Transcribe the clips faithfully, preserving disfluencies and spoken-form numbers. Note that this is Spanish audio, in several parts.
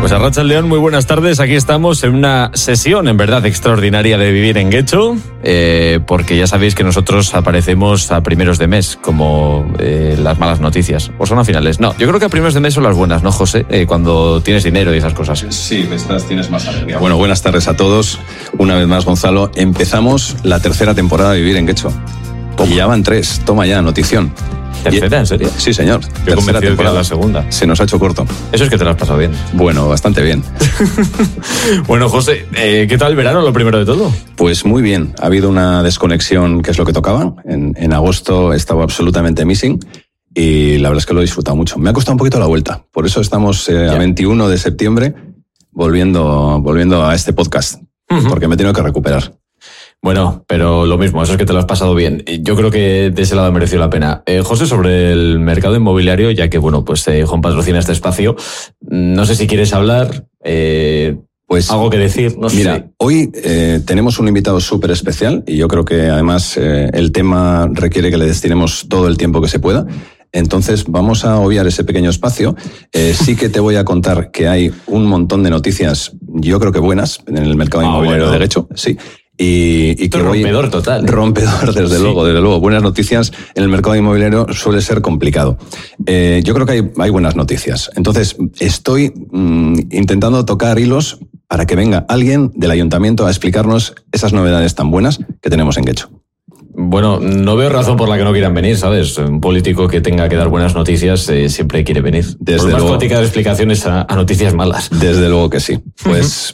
Pues Arratsaldeon, muy buenas tardes. Aquí estamos en una sesión, en verdad, extraordinaria de Vivir en Getxo, eh, porque ya sabéis que nosotros aparecemos a primeros de mes, como eh, las malas noticias. ¿O son a finales? No, yo creo que a primeros de mes son las buenas, ¿no, José? Eh, cuando tienes dinero y esas cosas. Sí, estas tienes más alegría. Bueno, buenas tardes a todos. Una vez más, Gonzalo, empezamos la tercera temporada de Vivir en Getxo. Y ya van tres. Toma ya, notición. ¿Tercera, en serio? Sí, señor. Yo tercera temporada. Que era la segunda. Se nos ha hecho corto. Eso es que te lo has pasado bien. Bueno, bastante bien. Bueno, José, eh, ¿qué tal el verano, lo primero de todo? Pues muy bien. Ha habido una desconexión, que es lo que tocaba. En, en agosto estaba absolutamente missing y la verdad es que lo he disfrutado mucho. Me ha costado un poquito la vuelta. Por eso estamos eh, a veintiuno de septiembre volviendo, volviendo a este podcast. Uh-huh. Porque me he tenido que recuperar. Bueno, pero lo mismo, eso es que te lo has pasado bien. Yo creo que de ese lado ha merecido la pena. Eh, José, sobre el mercado inmobiliario, ya que, bueno, pues eh, Juan patrocina este espacio, no sé si quieres hablar, eh, pues algo que decir, no sé. Mira, hoy eh, tenemos un invitado súper especial y yo creo que además eh, el tema requiere que le destinemos todo el tiempo que se pueda. Entonces vamos a obviar ese pequeño espacio. Eh, sí que te voy a contar que hay un montón de noticias, yo creo que buenas, en el mercado ah, inmobiliario bueno. de Getxo, sí. Y, y que rompedor voy, total. Rompedor, desde sí. luego, desde luego. Buenas noticias en el mercado inmobiliario suele ser complicado. Eh, yo creo que hay, hay buenas noticias. Entonces, estoy mmm, intentando tocar hilos para que venga alguien del ayuntamiento a explicarnos esas novedades tan buenas que tenemos en Getxo. Bueno, no veo razón por la que no quieran venir, ¿sabes? Un político que tenga que dar buenas noticias eh, siempre quiere venir. Desde por más política de explicaciones a, a noticias malas. Desde luego que sí. Pues...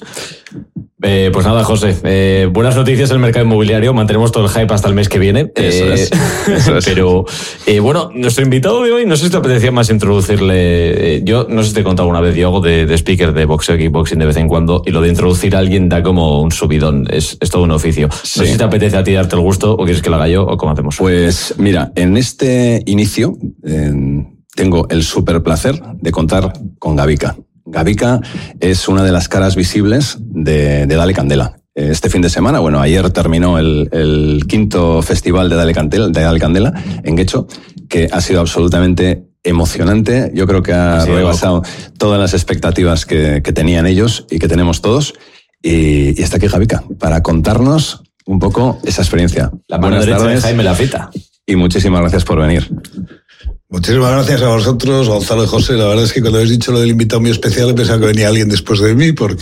Eh, pues nada, José, eh, buenas noticias en el mercado inmobiliario, mantenemos todo el hype hasta el mes que viene. Eso eh, es, eso es. Pero, eh, bueno, nuestro invitado de hoy, no sé si te apetecía más introducirle, eh, yo no sé si te he contado una vez, yo hago de, de speaker de boxeo y kickboxing de vez en cuando, y lo de introducir a alguien da como un subidón, es, es todo un oficio. Sí. No sé si te apetece a ti darte el gusto, o quieres que lo haga yo, o cómo hacemos. Pues mira, en este inicio eh, tengo el súper placer de contar con Gavica. Gavica es una de las caras visibles de, de Dale Candela. Este fin de semana, bueno, ayer terminó el, el quinto festival de Dale Candela, de Dale Candela en Getxo, que ha sido absolutamente emocionante. Yo creo que ha sí, rebasado loco. todas las expectativas que, que tenían ellos y que tenemos todos. Y, y está aquí Gavica para contarnos un poco esa experiencia. La mano derecha de Jaime Lafita. Y muchísimas gracias por venir. Muchísimas gracias a vosotros, Gonzalo y José. La verdad es que cuando habéis dicho lo del invitado muy especial he pensado que venía alguien después de mí porque...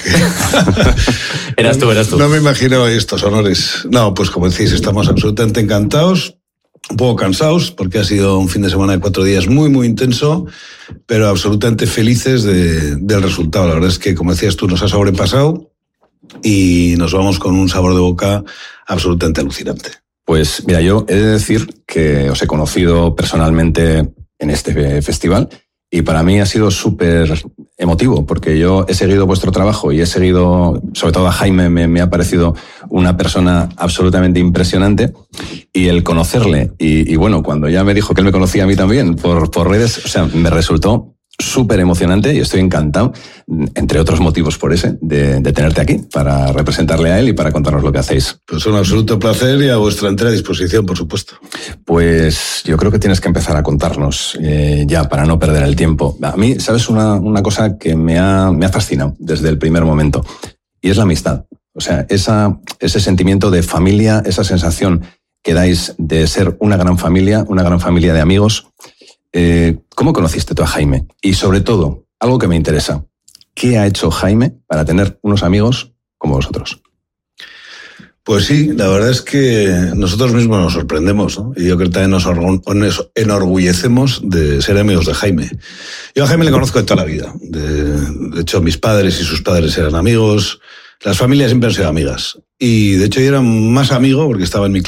eras tú, eras tú. No me imaginaba estos honores. No, pues como decís, estamos absolutamente encantados, un poco cansados porque ha sido un fin de semana de cuatro días muy, muy intenso, pero absolutamente felices de, del resultado. La verdad es que, como decías tú, nos ha sobrepasado y nos vamos con un sabor de boca absolutamente alucinante. Pues mira, yo he de decir que os he conocido personalmente en este festival y para mí ha sido súper emotivo porque yo he seguido vuestro trabajo y he seguido, sobre todo a Jaime, me, me ha parecido una persona absolutamente impresionante y el conocerle y, y bueno, cuando ya me dijo que él me conocía a mí también por, por redes, o sea, me resultó súper emocionante y estoy encantado, entre otros motivos por ese, de, de tenerte aquí para representarle a él y para contarnos lo que hacéis. Pues un absoluto placer y a vuestra entera disposición, por supuesto. Pues yo creo que tienes que empezar a contarnos eh, ya para no perder el tiempo. A mí, ¿sabes? Una, una cosa que me ha, me ha fascinado desde el primer momento y es la amistad. O sea, esa, ese sentimiento de familia, esa sensación que dais de ser una gran familia, una gran familia de amigos. Eh, ¿Cómo conociste tú a Jaime? Y sobre todo, algo que me interesa, ¿qué ha hecho Jaime para tener unos amigos como vosotros? Pues sí, la verdad es que nosotros mismos nos sorprendemos, ¿no? Y yo creo que también nos enorgullecemos de ser amigos de Jaime. Yo a Jaime le conozco de toda la vida. De, de hecho, mis padres y sus padres eran amigos. Las familias siempre han sido amigas. Y de hecho yo era más amigo porque estaba en mi